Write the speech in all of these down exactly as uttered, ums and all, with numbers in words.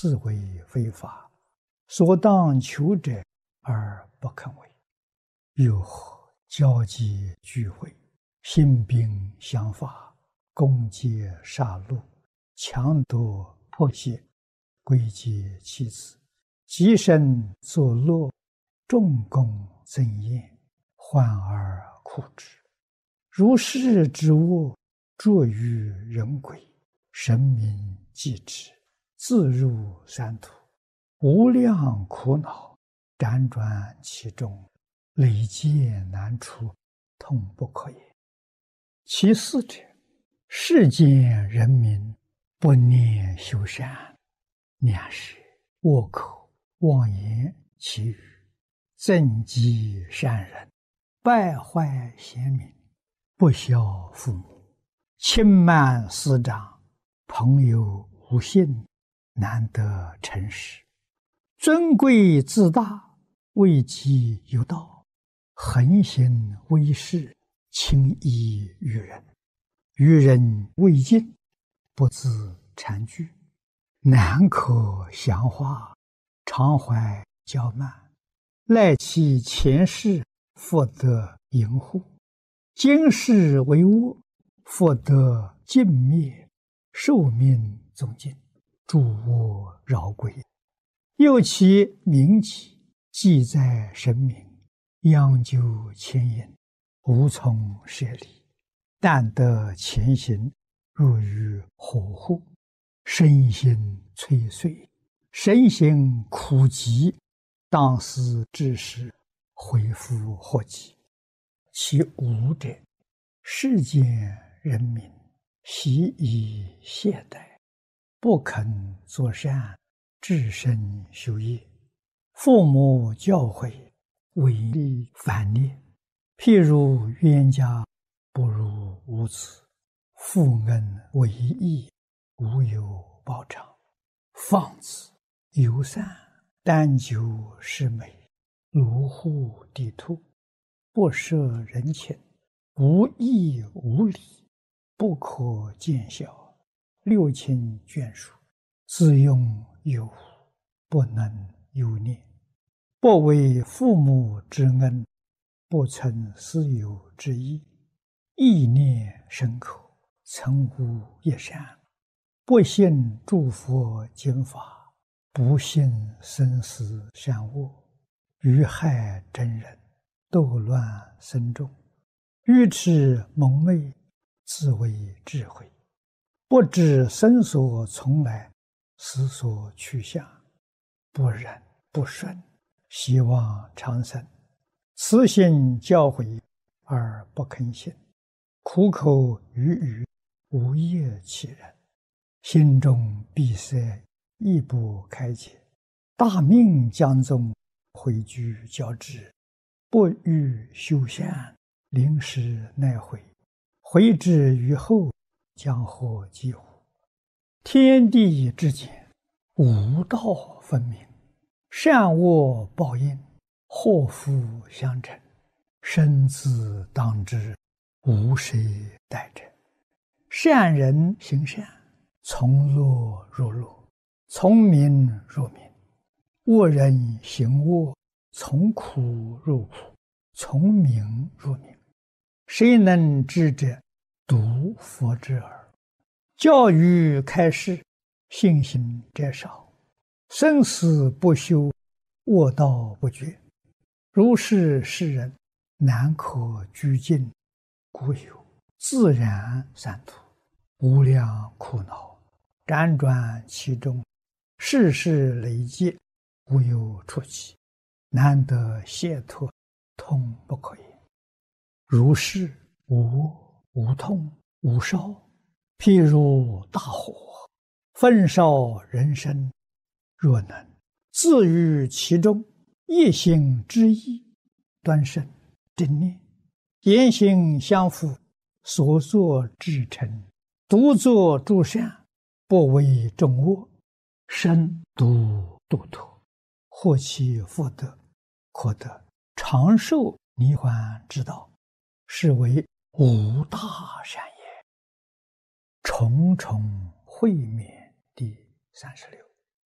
是为非法，所当求者而不肯为。又何交集聚会，兴兵相伐，攻击杀戮，强夺迫胁，归结其子，极身作乐，众功增宴，患而苦之。如是之恶，著于人鬼，神明继之，自入三途，无量苦恼，辗转其中，累劫难出，痛不可言。其四者，世间人民不念修善，两是恶口妄言其语，增击善人，败坏贤民，不孝父母，轻慢师长，朋友无信，难得诚实，尊贵自大，位极有道，横行威势，轻易于人，于人未尽，不自惭惧，难可详化，常怀骄慢，赖其前世，复得淫护，今世为恶，复得尽灭，寿命终尽，诸恶饶归。又其名己，记在神明，央究牵引，无从舍离，但得前行，入于火户，身心摧碎，身心苦极，当思至时，恢复祸及。其五者，世间人民习以懈怠，不肯作善，至身修业，父母教诲，违逆反逆，譬如冤家不如无子，父恩为义，无有报偿，放子游散，单求是美，卢户地兔，不摄人情，无义无礼，不可见效，六亲眷属，自用有无，不能有念，不为父母之恩，不存私有之意，意念深刻，曾无一善，不信诸佛经法，不信生死善恶，于害真人，斗乱僧众，愚痴蒙昧，自为智慧，不知生所从来，死所去向，不忍不顺，希望长生，慈心教诲而不肯信，苦口语语，无业其人，心中闭塞，亦不开解，大命将终，回居交织，不欲修善，临时奈悔，回之于后，将获几乎。天地之间，无道分明，善恶报应，祸福相承，生自当之，无谁代者。善人行善，从乐入乐，从名入名；恶人行恶，从苦入苦，从名入名。谁能知者？独佛之耳。教育开示，信行者少，生死不休，恶道不绝。如是世人，难可居尽，故有自然三途，无量苦恼，辗转其中，世事累劫，无有出期，难得解脱，痛不可言。如是无恶无痛无烧，譬如大火，焚烧人生，若能自于其中，一心之意，端慎正念，言行相符，所作至诚，独作诸善，不为众恶，身独度脱，获其福德，可得长寿离患之道，是为无大善也。重重会面第三十六。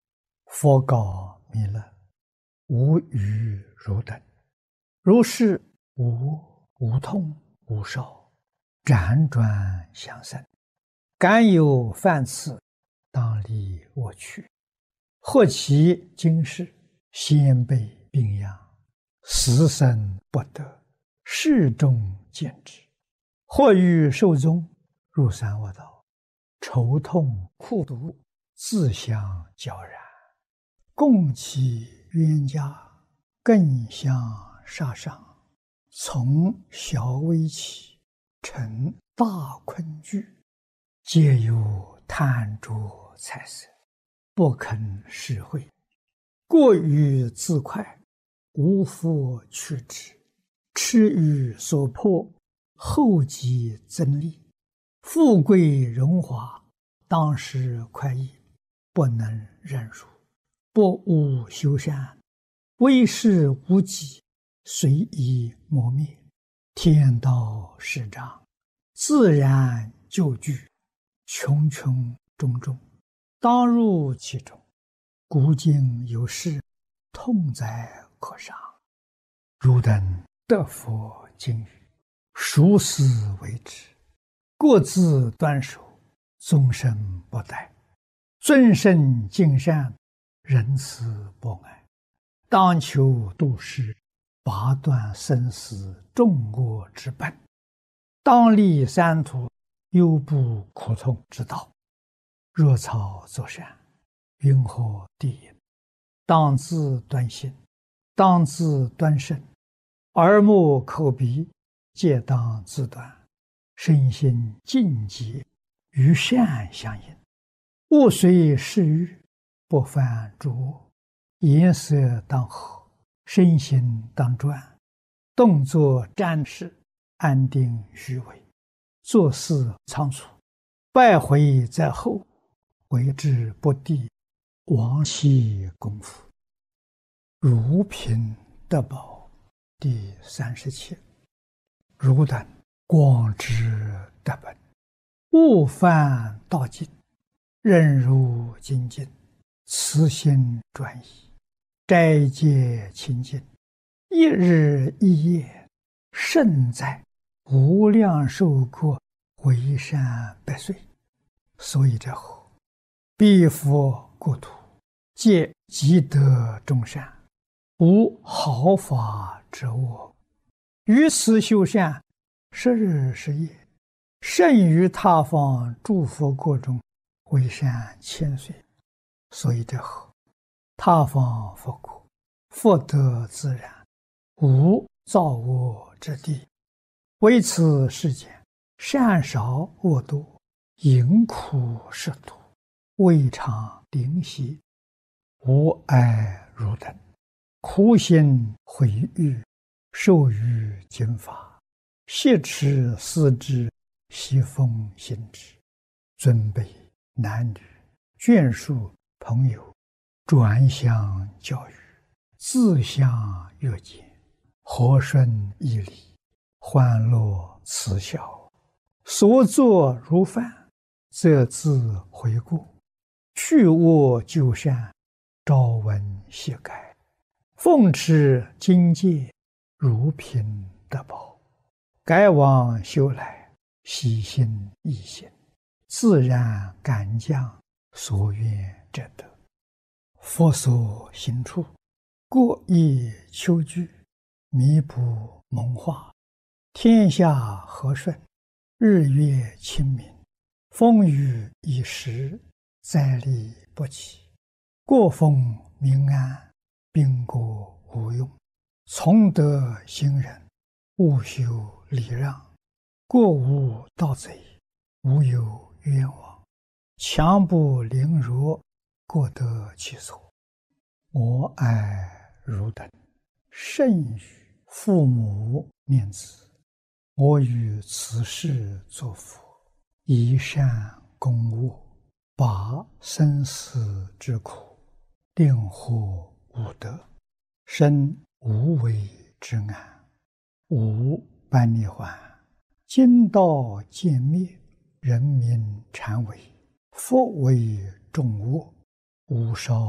佛告弥勒：无余汝等，如是无无痛无烧，辗转相生，敢有犯次，当离我去。或其今世先被病殃，死生不得，世众见之；或欲寿终，入三恶道，愁痛苦毒，自相交然，共其冤家，更相杀伤。从小微起，成大困惧，皆有贪着财色，不肯施惠，过于自快，无复去之，痴于所迫，后继增利，富贵荣华，当时快意，不能忍辱，不务修善，为事无己，随意磨灭，天道失彰，自然就具，穷穷种种，当入其中。古今有事，痛哉可伤。汝等得佛经语，熟思为之，各自端守，终身不殆，尊圣敬善，仁慈博爱，当求度世，拔断生死众恶之本，当立三途，忧怖苦痛之道。若草作善，云何地也？当自端心，当自端身，耳目口鼻皆当自端，身心净洁，与善相应。勿随世欲，不犯诸恶，颜色当和，身心当专，动作瞻视，安定虚伪，做事仓促，败毁在后，为之不第，亡其功夫。如贫得宝第三十七。汝等广知德本，勿犯道境，任如精进，慈心专一，斋戒清净，一日一夜，胜在无量寿国，为善百岁。所以者后，彼佛国土，皆积德众善，无毫发之恶。于此修善，十日十夜，胜于他方诸佛国中，为善千岁。所以者后，他方佛国，福德自然，无造恶之地。为此世间，善少恶多，淫苦食毒，未尝灵犀。吾爱汝等，苦心毁誉，受于经法，挟持思之，悉奉行之。尊卑男女，眷属朋友，转相教育，自相约见，和顺义理，欢乐慈孝，所作如犯，则自悔过，去恶就善，朝闻夕改，奉持经戒，如贫得宝，改往修来，喜心易行，自然感将，所愿者得。佛所行处，过意求具，弥补蒙化，天下和顺，日月清明，风雨已时，灾利不起，国风民安，兵国无用。从德行人，勿修礼让，过无盗贼，无有冤枉，强不凌辱，各得其所。我爱汝等，甚于父母念子，我于此世作佛，以善供恶，拔生死之苦，令获无得，生无为之安，无般涅槃，今道渐灭，人民禅为，佛为众恶，无少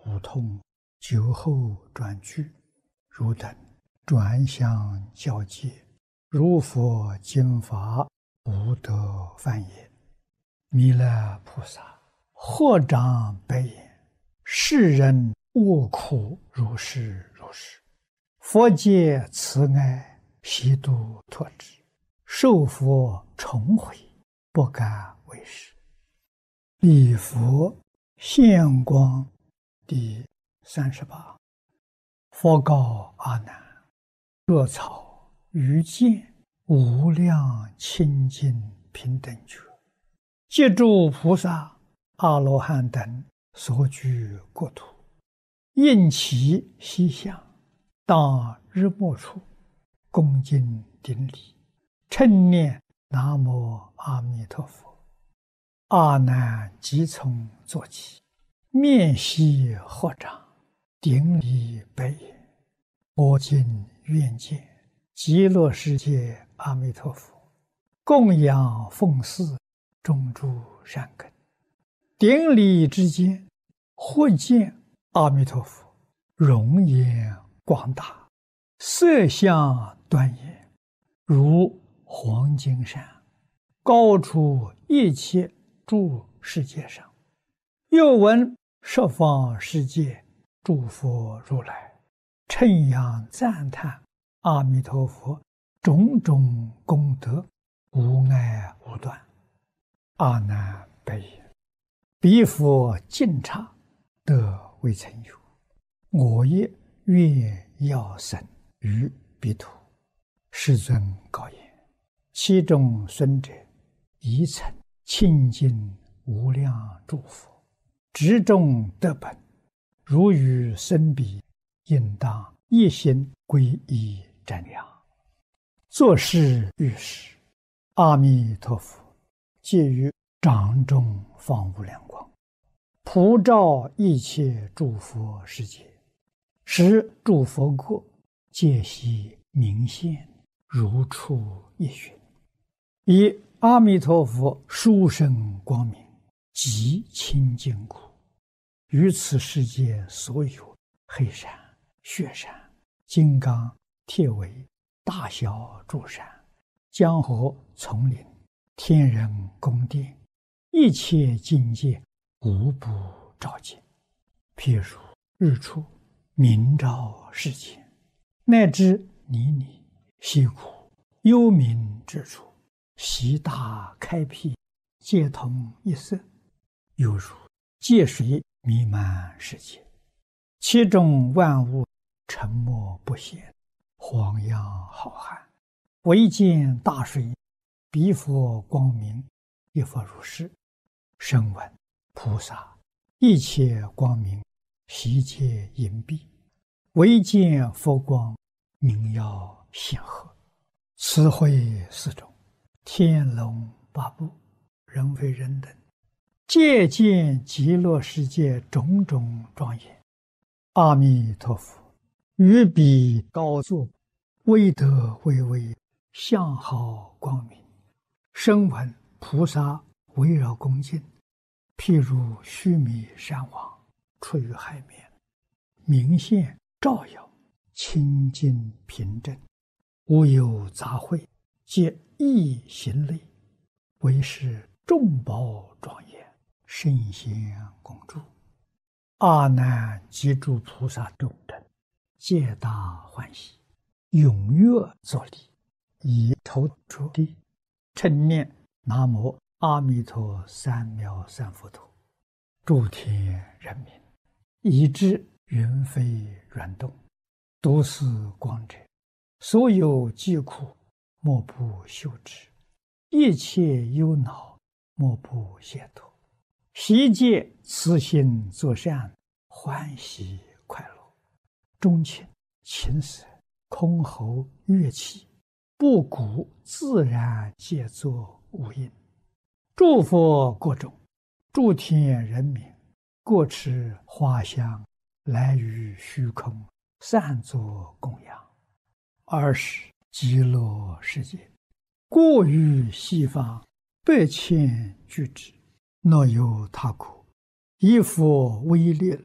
无痛，酒后转句，汝等转向交界，如佛经法，无得犯也。弥勒菩萨合掌白言：世人恶苦如是如是，佛界慈爱，悉度脱之，受佛重回，不敢为是。礼佛现光第三十八。佛告阿难：若草于见无量清净平等觉，借诸菩萨、阿罗汉等所居国土，应其西向，当日没处，恭敬顶礼，称念南无阿弥陀佛。阿难即从坐起，面悉合掌，顶礼白言：我今愿见极乐世界阿弥陀佛，供养奉祀种诸善根。顶礼之间，或见阿弥陀佛容颜广大，色相端严，如黄金山，高出一切诸世界上。又闻十方世界诸佛如来称扬赞叹阿弥陀佛种种功德，无碍无断。阿难白言：彼佛尽刹，得未曾有。我也愿要生于彼土。世尊告言：其中孙者，宜曾清净无量诸佛，执众得本，如与生彼，应当一心皈依瞻仰。作是遇时，阿弥陀佛借于掌中放无量光，普照一切诸佛世界，使诸佛国皆悉明现，如出一寻。以阿弥陀佛殊胜光明，极清净故，于此世界所有黑山、雪山、金刚、铁围、大小诸山、江河、丛林、天人宫殿，一切境界无不照见。譬如日出明照世间，乃至泥泞、溪谷、幽冥之处，悉大开辟，皆同一色，犹如界水弥漫世界，其中万物沉默不显，荒洋浩瀚，唯见大水，彼佛光明，亦复如是。声闻菩萨一切光明，悉皆隐蔽，唯见佛光，明耀显赫。此会四种，天龙八部，人非人等，皆见极乐世界种种庄严。阿弥陀佛于彼高坐，威德巍巍，相好光明。声闻菩萨围绕恭敬，譬如须弥山王出于海面，明现照耀，清净平正，无有杂秽，皆一行类，为是众宝庄严，圣贤恭祝。阿难及诸菩萨众等，皆大欢喜，踊跃作礼，以头着地，称念南无阿弥陀三藐三菩提。诸天人民，以至云飞软动，读是光者，所有疾苦，莫不休止；一切忧恼，莫不解脱。悉皆慈心作善，欢喜快乐。钟磬、琴瑟、箜篌、乐器，布谷自然皆作无应。诸佛国中，诸天人民，各持花香，来于虚空，散作供养。二是极乐世界，过于西方，百千俱胝，若有他国，以佛威力，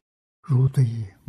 如对